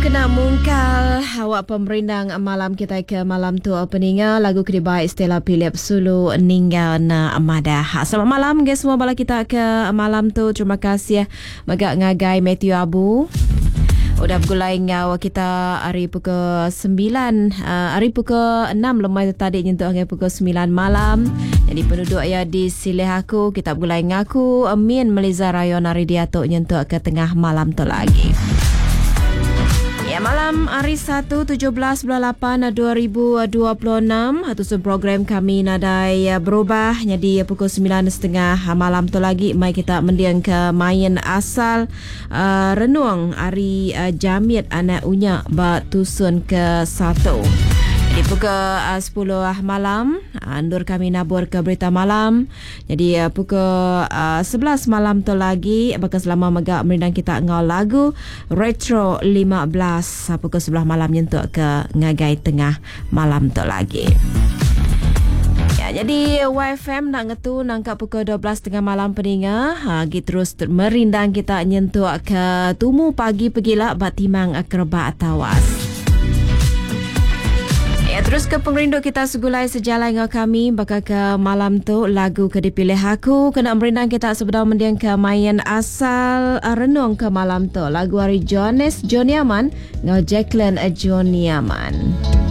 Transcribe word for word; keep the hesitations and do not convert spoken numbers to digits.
kena mungkal awak pemerindang malam kita ke malam tu peninga lagu kedai Stella Philip Sulu ninggal na amadah. Selamat malam guys semua bala kita ke malam tu. Terima kasih magak ngagai Matthew Abu. Udah bergulai ngau kita hari pukul sembilan, uh, hari pukul enam lemai tadi nyentuh hari pukul sembilan malam. Jadi penduduk ya di silih aku kita bergulai ngaku Amin Meliza Rayon hari dia tu nyentuh ke tengah malam tu lagi. Ya, malam hari satu tujuh belas bulan lapan dua ribu dua puluh enam Hatusun program kami nadai berubah. Jadi pukul sembilan setengah malam tu lagi mai kita mendiang ke main asal uh, renung hari uh, Jamit anak unya Batusun ke satu. Jadi pukul uh, sepuluh malam andur kami nabur ke berita malam. Jadi uh, pukul uh, sebelas malam tu lagi bakal selama megak merindang kita ngau lagu Retro lima belas uh, pukul sebelas malam nyentuk ke ngagai tengah malam tu lagi. Ya, jadi Y F M nak ngetu nangkap pukul dua belas tengah malam peninga. Ha, gi terus ter- merindang kita nyentuk ke tumu pagi pergilah batimang akraba atawas. Ya, terus ke pengrindu kita segulai sejalan dengan kami bakal ke malam tu lagu ke dipilih aku kena merindang kita sebelum mendiang ke main asal renung ke malam tu lagu hari Jones Joniaman ngau Jacqueline Joniaman.